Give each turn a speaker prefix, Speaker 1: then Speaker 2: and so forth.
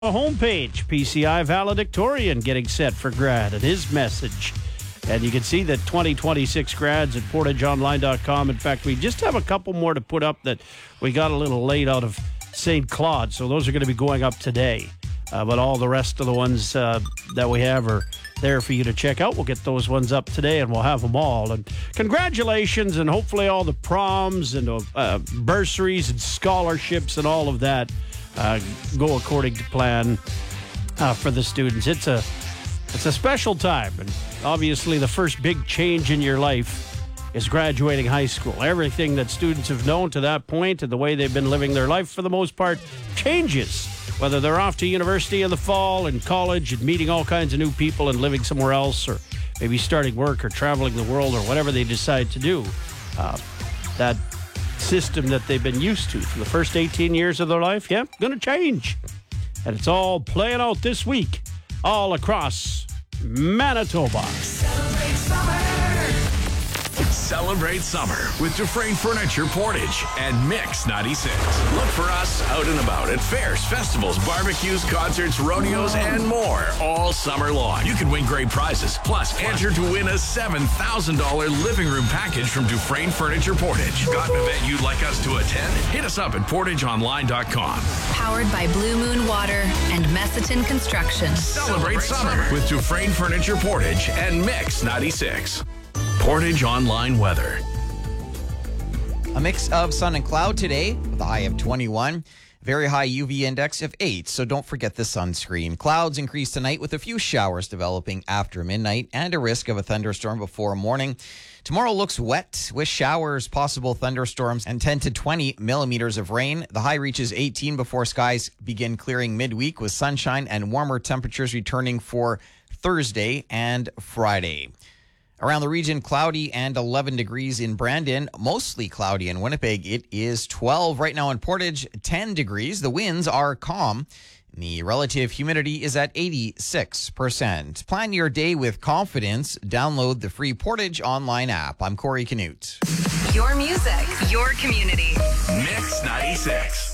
Speaker 1: The homepage, PCI valedictorian getting set for grad and his message. And you can see that 2026 grads at portageonline.com. In fact, we just have a couple more to put up that we got a little late out of St. Claude. So those are going to be going up today. But all the rest of the ones that we have are there for you to check out. We'll get those ones up today and we'll have them all. And congratulations, and hopefully all the proms and bursaries and scholarships and all of that go according to plan for the students. It's a special time, and obviously the first big change in your life is graduating high school. Everything that students have known to that point and the way they've been living their life for the most part changes, whether they're off to university in the fall and college and meeting all kinds of new people and living somewhere else, or maybe starting work or traveling the world or whatever they decide to do. That system that they've been used to for the first 18 years of their life, going to change. And it's all playing out this week all across Manitoba.
Speaker 2: Celebrate summer with Dufresne Furniture Portage and Mix 96. Look for us out and about at fairs, festivals, barbecues, concerts, rodeos, and more all summer long. You can win great prizes, plus enter to win a $7,000 living room package from Dufresne Furniture Portage. Got an event you'd like us to attend? Hit us up at portageonline.com.
Speaker 3: Powered by Blue Moon Water and Messiton Construction.
Speaker 2: Celebrate summer with Dufresne Furniture Portage and Mix 96. Portage Online weather.
Speaker 4: A mix of sun and cloud today with a high of 21. Very high UV index of 8, so don't forget the sunscreen. Clouds increase tonight with a few showers developing after midnight and a risk of a thunderstorm before morning. Tomorrow looks wet with showers, possible thunderstorms, and 10 to 20 millimeters of rain. The high reaches 18 before skies begin clearing midweek with sunshine and warmer temperatures returning for Thursday and Friday. Around the region, cloudy and 11 degrees in Brandon. Mostly cloudy in Winnipeg. It is 12 right now in Portage, 10 degrees. The winds are calm. The relative humidity is at 86%. Plan your day with confidence. Download the free Portage Online app. I'm Corey Canute.
Speaker 3: Your music, your community.
Speaker 2: Mix 96.